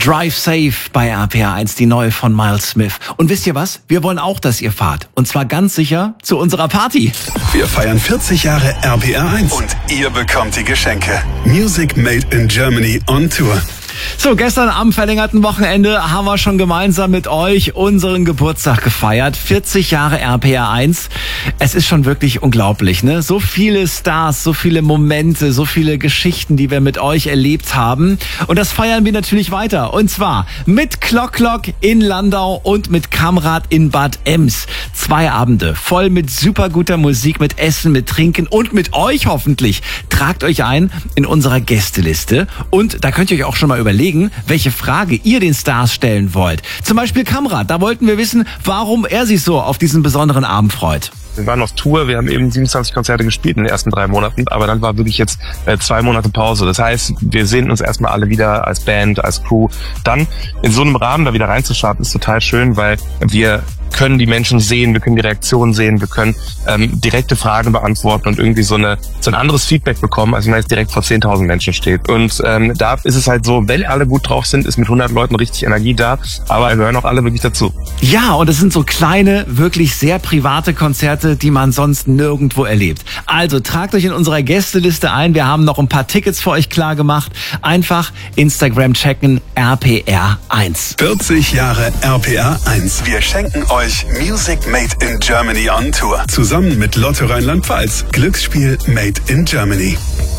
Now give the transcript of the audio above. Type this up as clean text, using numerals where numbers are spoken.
Drive Safe bei RPR 1, die neue von Miles Smith. Und wisst ihr was? Wir wollen auch, dass ihr fahrt. Und zwar ganz sicher zu unserer Party. Wir feiern 40 Jahre RPR 1 und ihr bekommt die Geschenke. Music Made in Germany on Tour. So, gestern am verlängerten Wochenende haben wir schon gemeinsam mit euch unseren Geburtstag gefeiert. 40 Jahre RPR 1. Es ist schon wirklich unglaublich, ne? So viele Stars, so viele Momente, so viele Geschichten, die wir mit euch erlebt haben. Und das feiern wir natürlich weiter. Und zwar mit Klock in Landau und mit Kamrad in Bad Ems. 2 Abende voll mit super guter Musik, mit Essen, mit Trinken und mit euch hoffentlich. Tragt euch ein in unserer Gästeliste. Und da könnt ihr euch auch schon mal überlegen, welche Frage ihr den Stars stellen wollt. Zum Beispiel Kamrad, da wollten wir wissen, warum er sich so auf diesen besonderen Abend freut. Wir waren auf Tour, wir haben eben 27 Konzerte gespielt in den ersten 3 Monaten, aber dann war wirklich jetzt 2 Monate Pause. Das heißt, wir sehen uns erstmal alle wieder als Band, als Crew. Dann in so einem Rahmen da wieder reinzustarten, ist total schön, weil wir können die Menschen sehen, wir können die Reaktionen sehen, wir können direkte Fragen beantworten und irgendwie so ein anderes Feedback bekommen, als wenn man jetzt direkt vor 10.000 Menschen steht. Und da ist es halt so, wenn alle gut drauf sind, ist mit 100 Leuten richtig Energie da, aber wir gehören auch alle wirklich dazu. Ja, und es sind so kleine, wirklich sehr private Konzerte, die man sonst nirgendwo erlebt. Also tragt euch in unserer Gästeliste ein. Wir haben noch ein paar Tickets für euch klar gemacht. Einfach Instagram checken, RPR 1. 40 Jahre RPR 1. Wir schenken euch Music Made in Germany on Tour. Zusammen mit Lotto Rheinland-Pfalz. Glücksspiel Made in Germany.